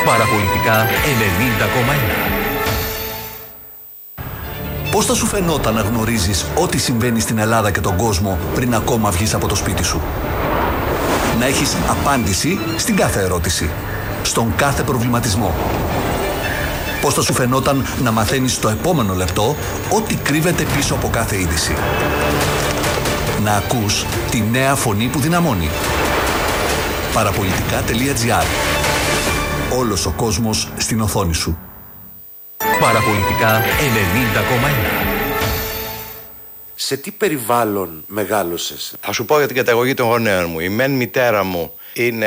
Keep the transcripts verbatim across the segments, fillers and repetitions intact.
Παραπολιτικά ενενήντα κόμμα ένα. Πώς θα σου φαινόταν να γνωρίζεις ό,τι συμβαίνει στην Ελλάδα και τον κόσμο πριν ακόμα βγεις από το σπίτι σου? Να έχεις απάντηση στην κάθε ερώτηση, στον κάθε προβληματισμό. Πώς θα σου φαινόταν να μαθαίνεις το επόμενο λεπτό ό,τι κρύβεται πίσω από κάθε είδηση? Να ακούς τη νέα φωνή που δυναμώνει. Παραπολιτικά τελεία τζι άρ. Όλος ο κόσμος στην οθόνη σου. Παραπολιτικά ενενήντα κόμμα ένα. Σε τι περιβάλλον μεγάλωσες? Θα σου πω για την καταγωγή των γονέων μου. Η μεν μητέρα μου είναι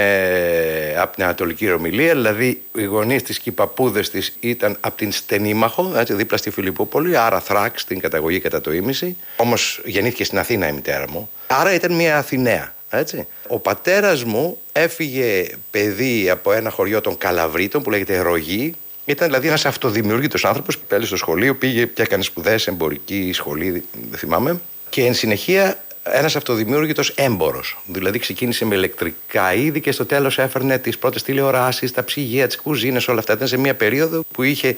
από την Ανατολική Ρωμυλία, δηλαδή οι γονείς της και οι παππούδες της ήταν από την Στενήμαχο, έτσι, δίπλα στη Φιλιππούπολη, άρα Θράκ στην καταγωγή κατά το ίμιση. Όμως γεννήθηκε στην Αθήνα η μητέρα μου, άρα ήταν μια Αθηναία. Έτσι. Ο πατέρας μου έφυγε παιδί από ένα χωριό των Καλαβρίτων που λέγεται Ρογή. Ήταν δηλαδή ένας αυτοδημιούργητος άνθρωπος που πέλε στο σχολείο, πήγε και έκανε σπουδές, εμπορική σχολή, δεν θυμάμαι. Και εν συνεχεία ένας αυτοδημιούργητος έμπορος. Δηλαδή ξεκίνησε με ηλεκτρικά είδη και στο τέλος έφερνε τις πρώτες τηλεοράσεις, τα ψυγεία, τις κουζίνες, όλα αυτά. Ήταν σε μια περίοδο που είχε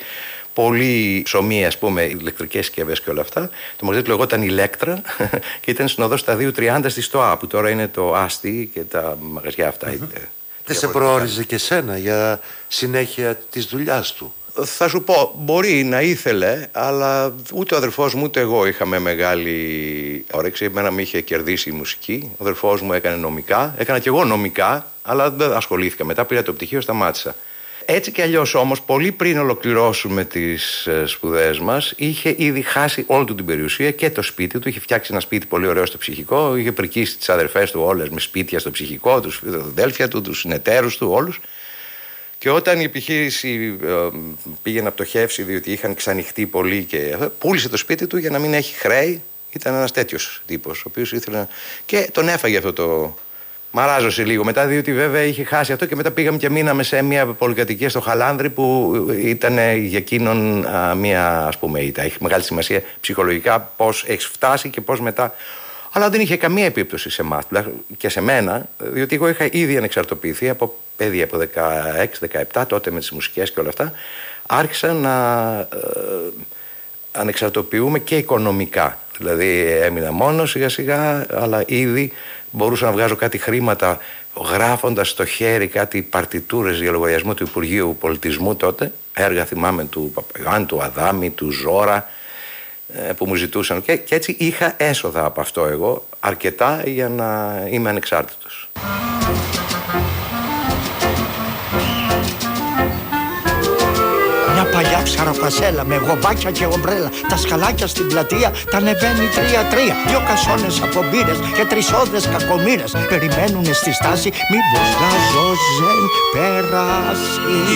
πολύ ψωμί, ας πούμε, ηλεκτρικές συσκευές και όλα αυτά. Το μαγαζί του λεγόταν Ηλέκτρα και ήταν στην οδό Σταδίου τριάντα στη ΣΤΟΑ, που τώρα είναι το Άστι και τα μαγαζιά αυτά. Mm-hmm. Δεν σε προόριζε και σένα για συνέχεια της δουλειάς του? Θα σου πω, μπορεί να ήθελε, αλλά ούτε ο αδερφός μου ούτε εγώ είχαμε μεγάλη όρεξη. Εμένα με είχε κερδίσει η μουσική. Ο αδερφός μου έκανε νομικά, έκανα και εγώ νομικά, αλλά δεν ασχολήθηκα. Μετά πήρα το πτυχίο, σταμάτησα. Έτσι κι αλλιώς όμως, πολύ πριν ολοκληρώσουμε τις σπουδές μας, είχε ήδη χάσει όλη του την περιουσία και το σπίτι του. Είχε φτιάξει ένα σπίτι πολύ ωραίο στο Ψυχικό, είχε πρικήσει τις αδερφές του όλες με σπίτια στο Ψυχικό, τους αδέλφια του, τους συνεταίρους του, όλους. Και όταν η επιχείρηση ε, πήγε να πτωχεύσει, διότι είχαν ξανοιχτεί πολύ και πούλησε το σπίτι του για να μην έχει χρέη. Ήταν ένας τέτοιος τύπος, ο οποίος ήθελε. Και τον έφαγε αυτό το. Μαράζωσε λίγο μετά, διότι βέβαια είχε χάσει αυτό. Και μετά πήγαμε και μείναμε σε μια πολυκατοικία στο Χαλάνδρη που ήταν για εκείνον α, μια, ας πούμε, ήττα. Έχει μεγάλη σημασία ψυχολογικά πώς έχει φτάσει και πώς μετά. Αλλά δεν είχε καμία επίπτωση σε εμάς και σε μένα, διότι εγώ είχα ήδη ανεξαρτοποιηθεί από παιδί από δεκαέξι δεκαεπτά, τότε με τις μουσικές και όλα αυτά. Άρχισα να ε, ανεξαρτοποιούμε και οικονομικά. Δηλαδή έμεινα μόνος σιγά σιγά, αλλά ήδη μπορούσα να βγάζω κάτι χρήματα γράφοντας στο χέρι κάτι παρτιτούρες για λογαριασμό του Υπουργείου Πολιτισμού τότε. Έργα θυμάμαι του Παπαϊωάννη, του Αδάμη, του Ζώρα, που μου ζητούσαν και, και έτσι είχα έσοδα από αυτό εγώ αρκετά για να είμαι ανεξάρτητος. Μια παλιά ψαροφασέλα με γομπάκια και ομπρέλα, τα σκαλάκια στην πλατεία τα ανεβαίνει τρία-τρία. Δυο κασόνες από μπύρες και τρισόδες κακομοίρες περιμένουνε στη στάση μήπως γαζόζεν περάσει.